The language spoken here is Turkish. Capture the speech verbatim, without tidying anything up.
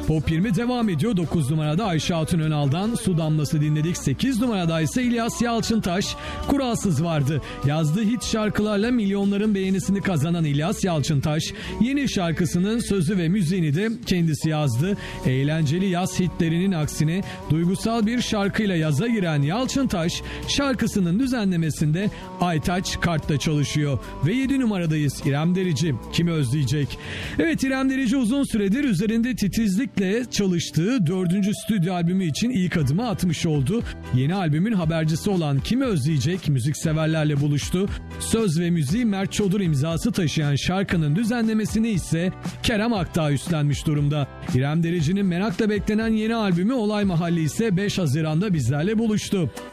Pop yirmi devam ediyor. dokuz numarada Ayşe Hatun Önal'dan Su Damlası dinledik. sekiz numarada ise İlyas Yalçıntaş Kuralsız vardı. Yazdığı hit şarkılarla milyonların beğenisini kazanan İlyas Yalçıntaş yeni şarkısının sözü ve müziğini de kendisi yazdı. Eğlenceli yaz hitlerinin aksine duygusal bir şarkıyla yaza giren Yalçıntaş şarkısının düzenlemesinde Aytaç Kart'ta çalışıyor. Ve yedi numaradayız. İrem Derici Kimi Özleyecek. Evet, İrem Derici uzun süredir üzerinde titizlikle çalıştığı dördüncü stüdyo albümü için ilk adımı atmış oldu. Yeni albümün habercisi olan Kimi Özleyecek müzikseverlerle buluştu. Söz ve müziği Mert Çodur imzası taşıyan şarkının düzenlemesini ise Kerem Aktağ üstlenmiş durumda. İrem Derici'nin merakla beklenen yeni albümü Olay Mahalli ise beş Haziran'da bizlerle buluştu.